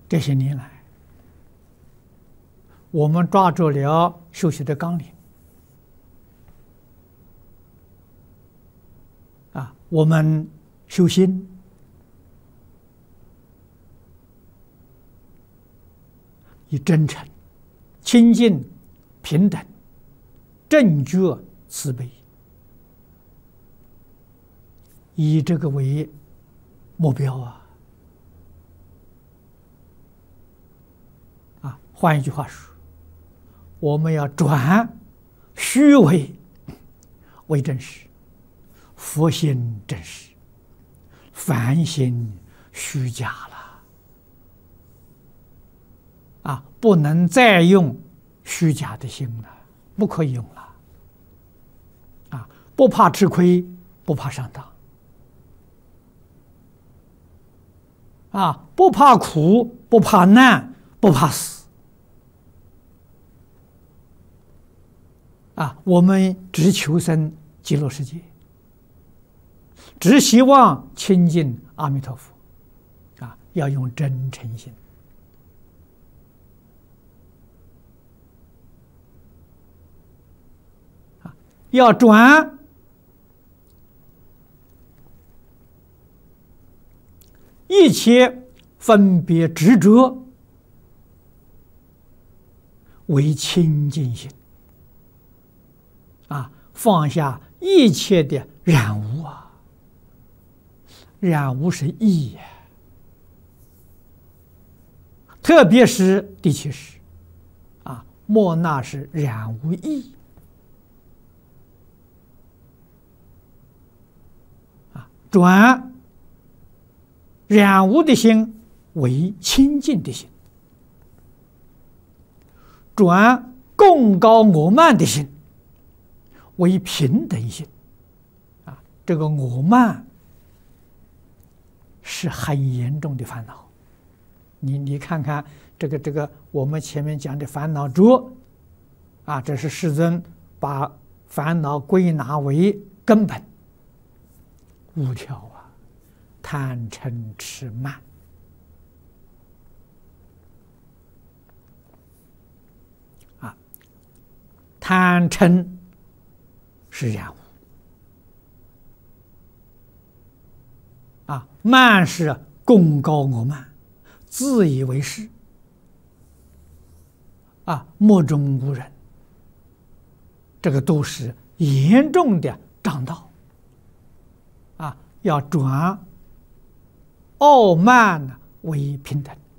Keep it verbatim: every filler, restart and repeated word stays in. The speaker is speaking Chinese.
这些年来，我们抓住了修习的纲领啊，我们修心以真诚、清净、平等、正觉、慈悲，以这个为目标啊！啊，换一句话说，我们要转虚伪为真实，佛心真实，凡心虚假了。啊，不能再用虚假的心了，不可以用了。啊，不怕吃亏，不怕上当。啊，不怕苦，不怕难，不怕死。啊，我们只求生极乐世界，只希望亲近阿弥陀佛。啊，要用真诚心。啊，要转一切分别执着为清净心，啊，放下一切的染污啊，染污是意呀，特别是第七识，啊，莫那是染污意，啊，转染污的心为清净的心，转贡高我慢的心为平等心。啊，这个我慢是很严重的烦恼。你你看看这个这个我们前面讲的烦恼浊，啊，这是世尊把烦恼归纳为根本五条啊。贪嗔痴慢，啊，贪嗔是染污，啊，慢是贡高我慢，自以为是，啊，目中无人，这个都是严重的障道，啊，要转傲慢为平等。